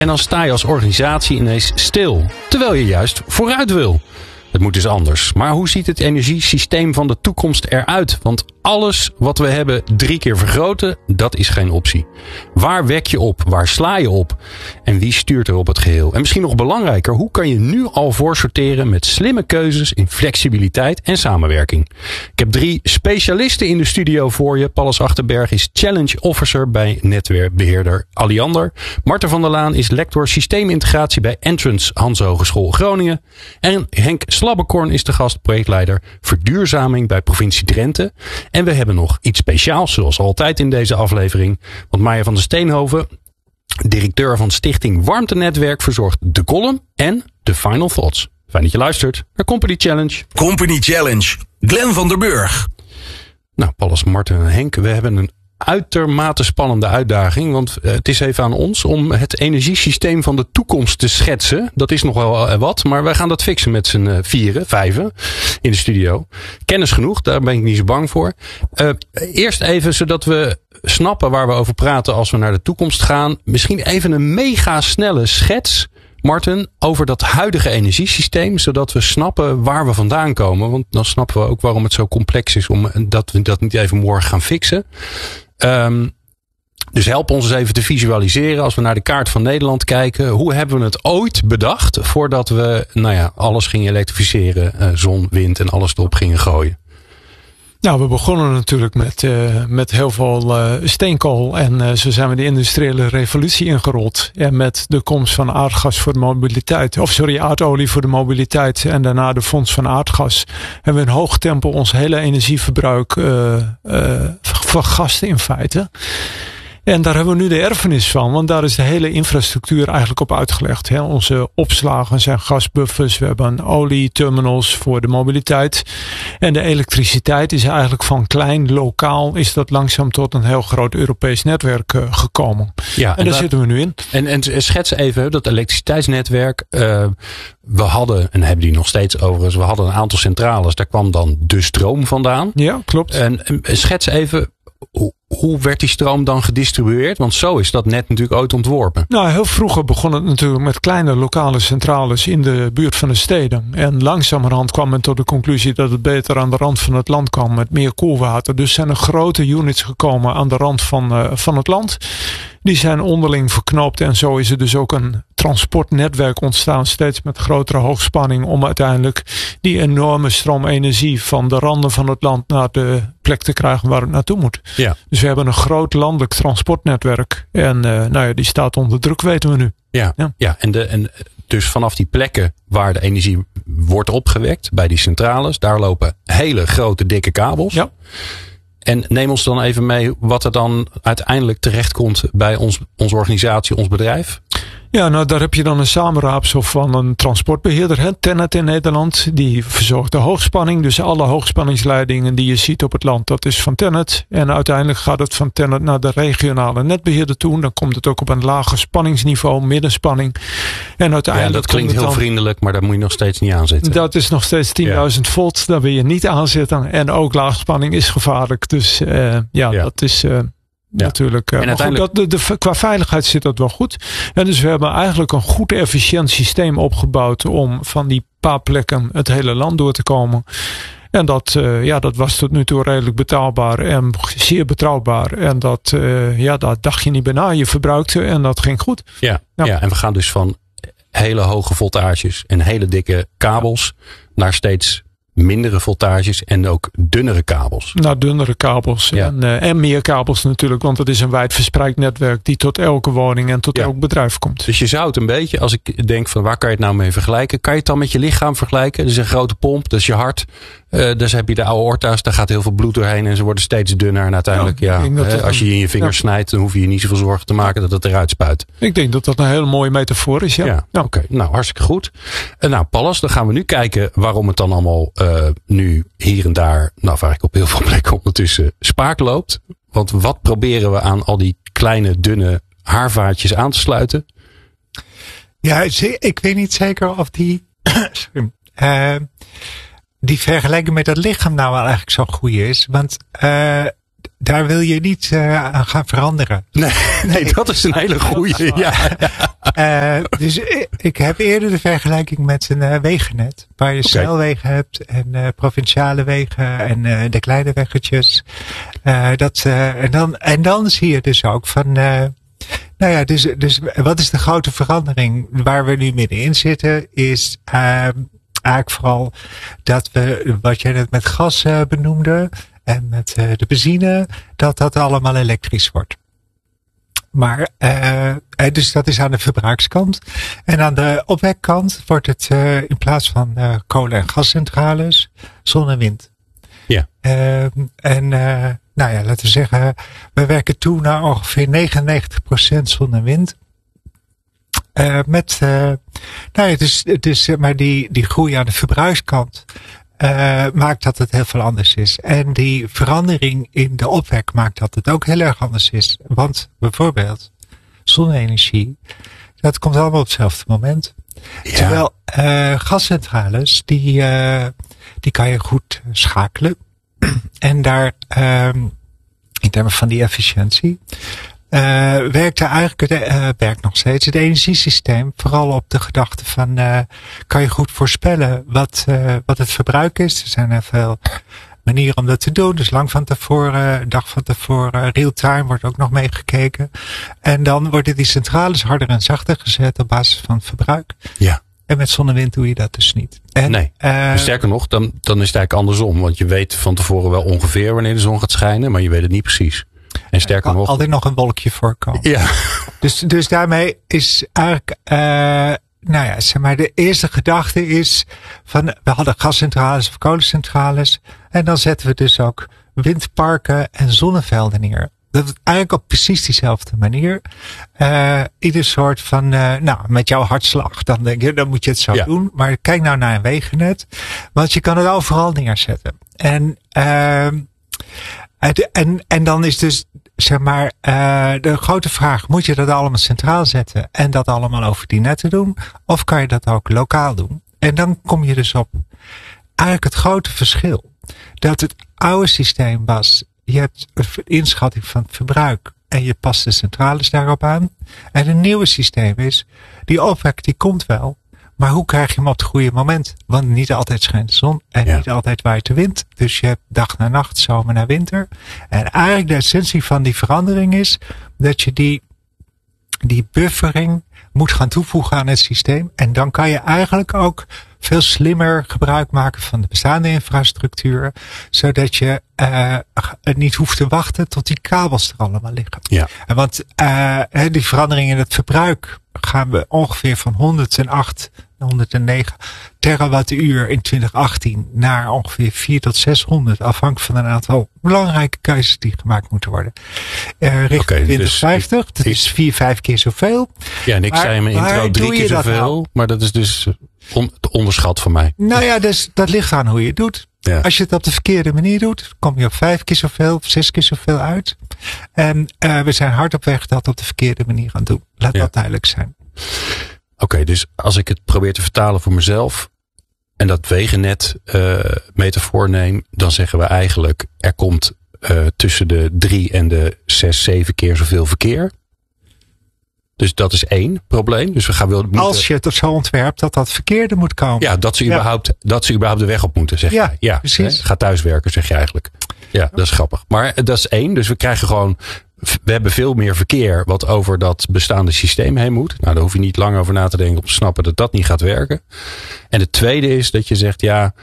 En dan sta je als organisatie ineens stil, terwijl je juist vooruit wil. Het moet dus anders. Maar hoe ziet het energiesysteem van de toekomst eruit? Want alles wat we hebben 3 keer vergroten, dat is geen optie. Waar wek je op? Waar sla je op? En wie stuurt er op het geheel? En misschien nog belangrijker, hoe kan je nu al voorsorteren met slimme keuzes in flexibiliteit en samenwerking? Ik heb 3 specialisten in de studio voor je. Pallas Achterberg is Challenge Officer bij netwerkbeheerder Alliander. Marten van der Laan is lector systeemintegratie bij Entrance Hanse Hogeschool Groningen. En Henk Slabbekorn is de gast, projectleider verduurzaming bij provincie Drenthe. En we hebben nog iets speciaals, zoals altijd in deze aflevering. Want Maya van der Steenhoven, directeur van Stichting Warmtenetwerk, verzorgt de column en de final thoughts. Fijn dat je luistert naar Company Challenge. Company Challenge, Glenn van der Burg. Nou, Pallas, Marten en Henk, we hebben een uitermate spannende uitdaging. Want het is even aan ons om het energiesysteem van de toekomst te schetsen. Dat is nog wel wat, maar wij gaan dat fixen met z'n 5 in de studio. Kennis genoeg, daar ben ik niet zo bang voor. Eerst even, zodat we snappen waar we over praten als we naar de toekomst gaan. Misschien even een mega snelle schets, Marten, over dat huidige energiesysteem, zodat we snappen waar we vandaan komen. Want dan snappen we ook waarom het zo complex is, omdat we dat niet even morgen gaan fixen. Dus help ons eens even te visualiseren als we naar de kaart van Nederland kijken. Hoe hebben we het ooit bedacht voordat we alles gingen elektrificeren, zon, wind en alles erop gingen gooien? Nou, we begonnen natuurlijk met heel veel steenkool en zo zijn we de industriële revolutie ingerold. En met de komst van aardgas voor de mobiliteit, aardolie voor de mobiliteit en daarna de fonds van aardgas, hebben we in hoog tempo ons hele energieverbruik vergast in feite. En daar hebben we nu de erfenis van, want daar is de hele infrastructuur eigenlijk op uitgelegd. Hè. Onze opslagen zijn gasbuffers, we hebben olieterminals voor de mobiliteit. En de elektriciteit is eigenlijk van klein, lokaal, is dat langzaam tot een heel groot Europees netwerk gekomen. Ja, en daar zitten we nu in. En schets even dat elektriciteitsnetwerk. We hadden, en hebben die nog steeds overigens, we hadden een aantal centrales, daar kwam dan de stroom vandaan. Ja, klopt. En schets even, hoe werd die stroom dan gedistribueerd? Want zo is dat net natuurlijk ooit ontworpen. Nou, heel vroeger begon het natuurlijk met kleine lokale centrales in de buurt van de steden. En langzamerhand kwam men tot de conclusie dat het beter aan de rand van het land kwam met meer koelwater. Dus zijn er grote units gekomen aan de rand van het land. Die zijn onderling verknoopt en zo is er dus ook een transportnetwerk ontstaan, steeds met grotere hoogspanning, om uiteindelijk die enorme stroomenergie van de randen van het land naar de plek te krijgen waar het naartoe moet. Ja. Dus we hebben een groot landelijk transportnetwerk en die staat onder druk, weten we nu. Ja. En dus vanaf die plekken waar de energie wordt opgewekt, bij die centrales, daar lopen hele grote dikke kabels. Ja. En neem ons dan even mee wat er dan uiteindelijk terechtkomt bij onze organisatie, ons bedrijf. Ja, nou daar heb je dan een samenraapsel van een transportbeheerder, TenneT in Nederland. Die verzorgt de hoogspanning. Dus alle hoogspanningsleidingen die je ziet op het land, dat is van TenneT. En uiteindelijk gaat het van TenneT naar de regionale netbeheerder toe. Dan komt het ook op een lager spanningsniveau, middenspanning. En uiteindelijk dat klinkt heel vriendelijk, maar daar moet je nog steeds niet aan zitten. Dat is nog steeds 10.000 volt. Daar wil je niet aanzetten. En ook laagspanning is gevaarlijk. Dus dat is natuurlijk. En uiteindelijk qua veiligheid zit dat wel goed. En dus we hebben eigenlijk een goed efficiënt systeem opgebouwd om van die paar plekken het hele land door te komen. En dat was tot nu toe redelijk betaalbaar en zeer betrouwbaar. En daar dacht je niet bij na. Je verbruikte en dat ging goed. Ja, en we gaan dus van hele hoge voltages en hele dikke kabels naar steeds mindere voltages en ook dunnere kabels. Nou, dunnere kabels en meer kabels natuurlijk, want het is een wijd verspreid netwerk die tot elke woning en tot elk bedrijf komt. Dus je zou het een beetje, als ik denk van waar kan je het nou mee vergelijken? Kan je het dan met je lichaam vergelijken? Dat is een grote pomp, dat is je hart. Dus heb je de aorta's, daar gaat heel veel bloed doorheen en ze worden steeds dunner. En uiteindelijk, als je in je vingers snijdt, dan hoef je je niet zoveel zorgen te maken dat het eruit spuit. Ik denk dat dat een hele mooie metafoor is, Oké. Nou, hartstikke goed. Nou, Pallas, dan gaan we nu kijken waarom het dan allemaal nu hier en daar, eigenlijk op heel veel plekken ondertussen spaak loopt. Want wat proberen we aan al die kleine, dunne haarvaatjes aan te sluiten? Ja, ik weet niet zeker of die vergelijking met het lichaam nou wel eigenlijk zo goed is. Want daar wil je niet aan gaan veranderen. Nee, dat is een hele goeie. Dus ik heb eerder de vergelijking met een wegennet. Waar je snelwegen hebt en provinciale wegen en de kleine weggetjes. En dan zie je dus ook van... Dus wat is de grote verandering? Waar we nu middenin zitten is eigenlijk vooral dat we, wat jij net met gas benoemde en met de benzine, dat allemaal elektrisch wordt. Maar, dus dat is aan de verbruikskant. En aan de opwekkant wordt het in plaats van kolen- en gascentrales, zon en wind. Ja. Laten we zeggen, we werken toe naar ongeveer 99% zon en wind. Dus maar die groei aan de verbruikskant maakt dat het heel veel anders is. En die verandering in de opwek maakt dat het ook heel erg anders is. Want bijvoorbeeld zonne-energie, dat komt allemaal op hetzelfde moment. Ja. Terwijl gascentrales, die kan je goed schakelen. En daar, in termen van die efficiëntie, werkt nog steeds het energiesysteem vooral op de gedachte van, kan je goed voorspellen wat het verbruik is. Er zijn heel veel manieren om dat te doen. Dus lang van tevoren, dag van tevoren, real-time wordt ook nog meegekeken. En dan worden die centrales harder en zachter gezet op basis van het verbruik. Ja. En met zon en wind doe je dat dus niet. Nee. Sterker nog, dan is het eigenlijk andersom. Want je weet van tevoren wel ongeveer wanneer de zon gaat schijnen, maar je weet het niet precies. En sterker nog, altijd nog een wolkje voorkomen. Ja. Dus daarmee is eigenlijk, de eerste gedachte is van, we hadden gascentrales of kolencentrales. En dan zetten we dus ook windparken en zonnevelden neer. Dat is eigenlijk op precies diezelfde manier. Ieder soort van, met jouw hartslag, dan denk je, dan moet je het zo doen. Maar kijk nou naar een wegennet. Want je kan het overal neerzetten. En dan is dus, de grote vraag, moet je dat allemaal centraal zetten en dat allemaal over die netten doen? Of kan je dat ook lokaal doen? En dan kom je dus op eigenlijk het grote verschil. Dat het oude systeem was, je hebt een inschatting van het verbruik en je past de centrales daarop aan. En een nieuwe systeem is, die opwek die komt wel, maar hoe krijg je hem op het goede moment? Want niet altijd schijnt de zon en niet altijd waait de wind. Dus je hebt dag naar nacht, zomer naar winter. En eigenlijk de essentie van die verandering is dat je die buffering moet gaan toevoegen aan het systeem. En dan kan je eigenlijk ook veel slimmer gebruik maken van de bestaande infrastructuur. Zodat je niet hoeft te wachten tot die kabels er allemaal liggen. Ja. Want die verandering in het verbruik gaan we ongeveer van 108 naar 109 terawattuur in 2018 naar ongeveer 400 tot 600. Afhankelijk van een aantal belangrijke keuzes die gemaakt moeten worden. Richting 2050. Dus dat is 4-5 keer zoveel. Ja, en ik zei in mijn intro 3 keer zoveel. Nou? Maar dat is dus onderschat van mij. Nou ja, dus dat ligt aan hoe je het doet. Ja. Als je het op de verkeerde manier doet, kom je op 5 keer zoveel of 6 keer zoveel uit. En we zijn hard op weg dat op de verkeerde manier gaan doen. Laat dat duidelijk zijn. Oké, dus als ik het probeer te vertalen voor mezelf en dat wegennet metafoor neem, dan zeggen we eigenlijk, er komt tussen de 3 en de 6, 7 keer zoveel verkeer. Dus dat is 1 probleem. Dus we gaan als je het zo ontwerpt dat verkeerde moet komen. Ja, dat ze überhaupt de weg op moeten, zeg jij. Ja, precies. Ga thuiswerken, zeg je eigenlijk. Ja, dat is grappig. Maar dat is 1. Dus we hebben veel meer verkeer wat over dat bestaande systeem heen moet. Nou, daar hoef je niet lang over na te denken om te snappen dat dat niet gaat werken. En het tweede is dat je zegt,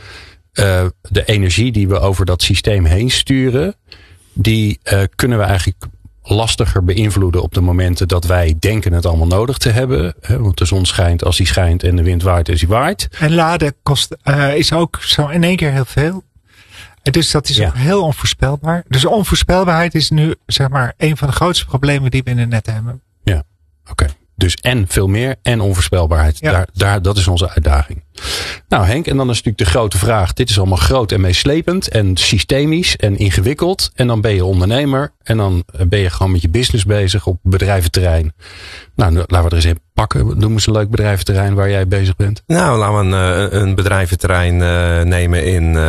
de energie die we over dat systeem heen sturen, die kunnen we eigenlijk lastiger beïnvloeden op de momenten dat wij denken het allemaal nodig te hebben. Want de zon schijnt als die schijnt en de wind waait als die waait. En laden is ook zo in één keer heel veel. Dus dat is ook heel onvoorspelbaar. Dus onvoorspelbaarheid is nu een van de grootste problemen die we in het net hebben. Ja, oké. Dus en veel meer en onvoorspelbaarheid. Ja. Dat is onze uitdaging. Nou Henk, en dan is natuurlijk de grote vraag. Dit is allemaal groot en meeslepend en systemisch en ingewikkeld. En dan ben je ondernemer en dan ben je gewoon met je business bezig op bedrijventerrein. Nou, laten we er eens in pakken. Noem eens een leuk bedrijventerrein waar jij bezig bent. Nou, laten we een bedrijventerrein nemen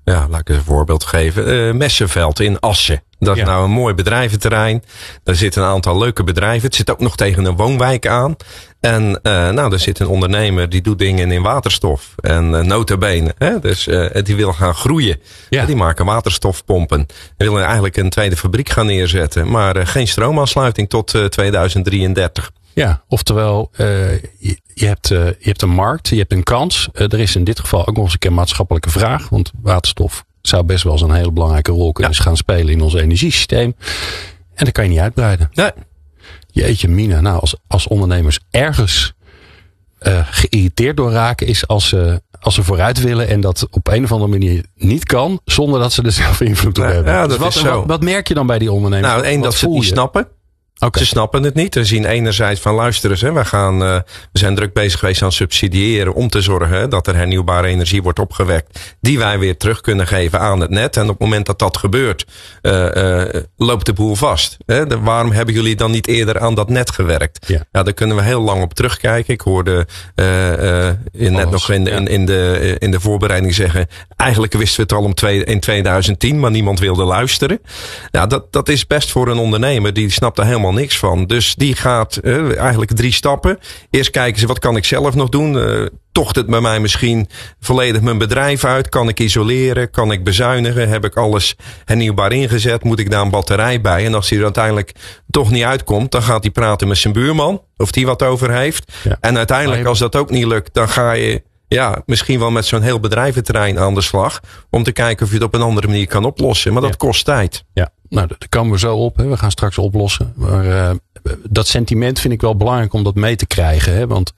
laat ik eens een voorbeeld geven. Messenveld in Assen. Dat is nou een mooi bedrijventerrein. Daar zitten een aantal leuke bedrijven. Het zit ook nog tegen een woonwijk aan. En daar zit een ondernemer die doet dingen in waterstof. En nota bene. Dus die wil gaan groeien. Ja. Die maken waterstofpompen. Die willen eigenlijk een tweede fabriek gaan neerzetten. Maar geen stroomaansluiting tot 2033. Ja, oftewel, je hebt een markt, je hebt een kans. Er is in dit geval ook nog eens een keer maatschappelijke vraag. Want waterstof zou best wel eens een hele belangrijke rol kunnen gaan spelen in ons energiesysteem. En dat kan je niet uitbreiden. Nee. Jeetje mina, nou als ondernemers ergens geïrriteerd door raken is als ze vooruit willen en dat op een of andere manier niet kan, zonder dat ze er zelf invloed op hebben. Ja, dus wat merk je dan bij die ondernemers? Nou, dat ze het niet snappen. Okay. Ze snappen het niet. Ze zien enerzijds van luister eens, we zijn druk bezig geweest aan subsidiëren om te zorgen dat er hernieuwbare energie wordt opgewekt die wij weer terug kunnen geven aan het net. En op het moment dat dat gebeurt, loopt de boel vast. Waarom hebben jullie dan niet eerder aan dat net gewerkt? Ja, daar kunnen we heel lang op terugkijken. Ik hoorde net nog in de voorbereiding zeggen, eigenlijk wisten we het al in 2010, maar niemand wilde luisteren. Ja, dat is best voor een ondernemer, die snapt er helemaal niks van. Dus die gaat eigenlijk 3 stappen. Eerst kijken ze, wat kan ik zelf nog doen? Tocht het bij mij misschien volledig mijn bedrijf uit? Kan ik isoleren? Kan ik bezuinigen? Heb ik alles hernieuwbaar ingezet? Moet ik daar een batterij bij? En als die er uiteindelijk toch niet uitkomt, dan gaat hij praten met zijn buurman. Of die wat over heeft. Ja. En uiteindelijk, als dat ook niet lukt, dan ga je misschien wel met zo'n heel bedrijventerrein aan de slag. Om te kijken of je het op een andere manier kan oplossen. Maar dat kost tijd. Ja, nou, daar komen we zo op. Hè. We gaan straks oplossen. Maar dat sentiment vind ik wel belangrijk om dat mee te krijgen. Hè. Want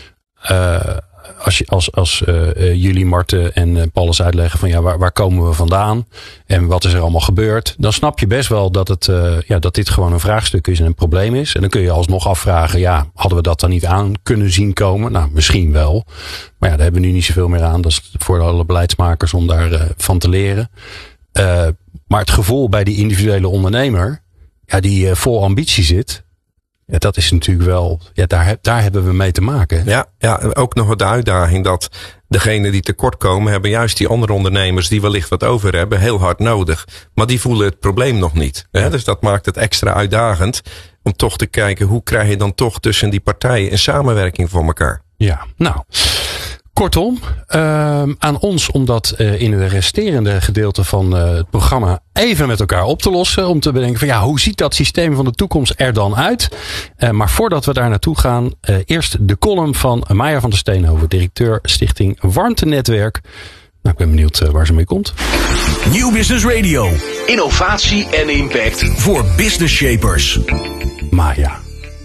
als jullie, Marten en Paulus uitleggen van waar komen we vandaan en wat is er allemaal gebeurd, dan snap je best wel dat dat dit gewoon een vraagstuk is en een probleem is. En dan kun je alsnog afvragen, hadden we dat dan niet aan kunnen zien komen? Nou, misschien wel. Maar daar hebben we nu niet zoveel meer aan. Dat is voor alle beleidsmakers om daar van te leren. Maar het gevoel bij die individuele ondernemer, die vol ambitie zit, ja, dat is natuurlijk wel, daar hebben we mee te maken. Ja, ook nog de uitdaging dat degenen die tekort komen, hebben juist die andere ondernemers die wellicht wat over hebben, heel hard nodig. Maar die voelen het probleem nog niet. Ja. Dus dat maakt het extra uitdagend om toch te kijken, hoe krijg je dan toch tussen die partijen een samenwerking voor elkaar? Ja, nou. Kortom, aan ons om dat in het resterende gedeelte van het programma even met elkaar op te lossen. Om te bedenken van hoe ziet dat systeem van de toekomst er dan uit? Maar voordat we daar naartoe gaan, eerst de column van Maya van der Steenhoven, directeur Stichting Warmtenetwerk. Nou, ik ben benieuwd waar ze mee komt. Nieuw Business Radio. Innovatie en impact voor business shapers. Maya.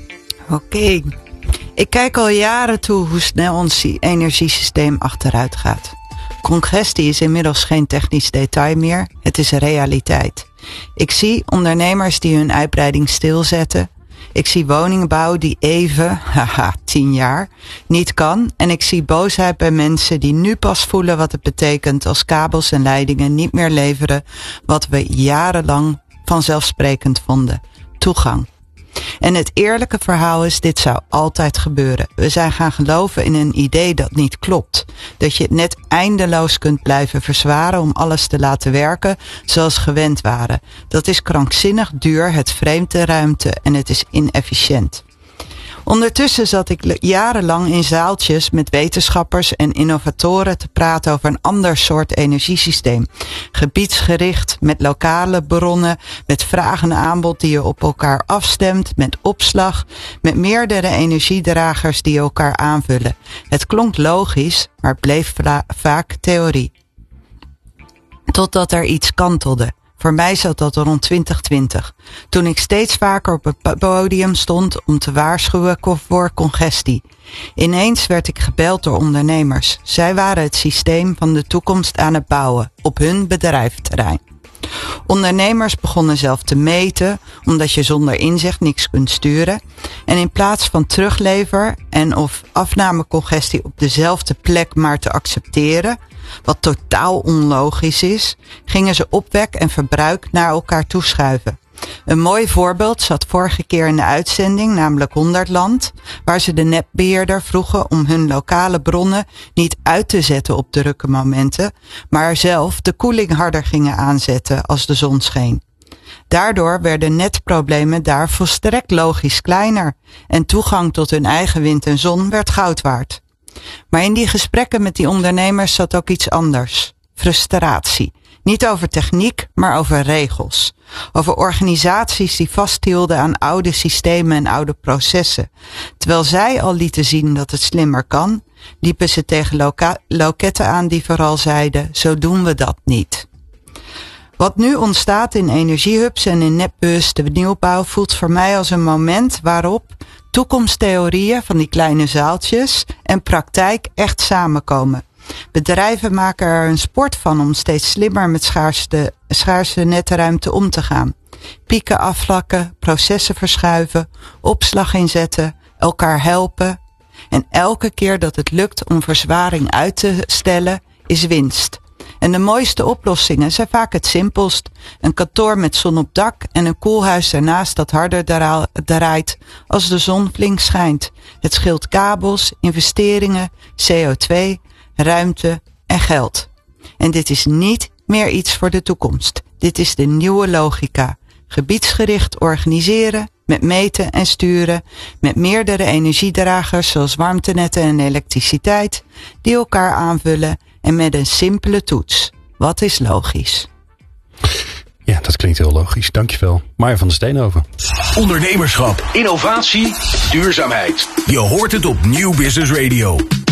Oké. Ik kijk al jaren toe hoe snel ons energiesysteem achteruit gaat. Congestie is inmiddels geen technisch detail meer, het is een realiteit. Ik zie ondernemers die hun uitbreiding stilzetten. Ik zie woningbouw die even, 10 jaar, niet kan. En ik zie boosheid bij mensen die nu pas voelen wat het betekent als kabels en leidingen niet meer leveren wat we jarenlang vanzelfsprekend vonden. Toegang. En het eerlijke verhaal is, dit zou altijd gebeuren. We zijn gaan geloven in een idee dat niet klopt. Dat je het net eindeloos kunt blijven verzwaren om alles te laten werken zoals gewend waren. Dat is krankzinnig duur, het vreemdt de ruimte en het is inefficiënt. Ondertussen zat ik jarenlang in zaaltjes met wetenschappers en innovatoren te praten over een ander soort energiesysteem. Gebiedsgericht, met lokale bronnen, met vraag en aanbod die je op elkaar afstemt, met opslag, met meerdere energiedragers die elkaar aanvullen. Het klonk logisch, maar bleef vaak theorie. Totdat er iets kantelde. Voor mij zat dat rond 2020, toen ik steeds vaker op het podium stond om te waarschuwen voor congestie. Ineens werd ik gebeld door ondernemers. Zij waren het systeem van de toekomst aan het bouwen, op hun bedrijfterrein. Ondernemers begonnen zelf te meten, omdat je zonder inzicht niks kunt sturen. En in plaats van teruglever en of afnamecongestie op dezelfde plek maar te accepteren, wat totaal onlogisch is, gingen ze opwek en verbruik naar elkaar toeschuiven. Een mooi voorbeeld zat vorige keer in de uitzending, namelijk Honderdland, waar ze de netbeheerder vroegen om hun lokale bronnen niet uit te zetten op drukke momenten, maar zelf de koeling harder gingen aanzetten als de zon scheen. Daardoor werden netproblemen daar volstrekt logisch kleiner en toegang tot hun eigen wind en zon werd goud waard. Maar in die gesprekken met die ondernemers zat ook iets anders. Frustratie. Niet over techniek, maar over regels. Over organisaties die vasthielden aan oude systemen en oude processen. Terwijl zij al lieten zien dat het slimmer kan, liepen ze tegen loketten aan die vooral zeiden, zo doen we dat niet. Wat nu ontstaat in energiehubs en in netbewuste nieuwbouw voelt voor mij als een moment waarop toekomsttheorieën van die kleine zaaltjes en praktijk echt samenkomen. Bedrijven maken er een sport van om steeds slimmer met schaarse netruimte om te gaan. Pieken afvlakken, processen verschuiven, opslag inzetten, elkaar helpen. En elke keer dat het lukt om verzwaring uit te stellen, is winst. En de mooiste oplossingen zijn vaak het simpelst. Een kantoor met zon op dak en een koelhuis ernaast dat harder draait als de zon flink schijnt. Het scheelt kabels, investeringen, CO2, ruimte en geld. En dit is niet meer iets voor de toekomst. Dit is de nieuwe logica. Gebiedsgericht organiseren, met meten en sturen, met meerdere energiedragers zoals warmtenetten en elektriciteit, die elkaar aanvullen en met een simpele toets. Wat is logisch? Ja, dat klinkt heel logisch. Dankjewel. Marja van der Steenhoven. Ondernemerschap, innovatie, duurzaamheid. Je hoort het op Nieuw Business Radio.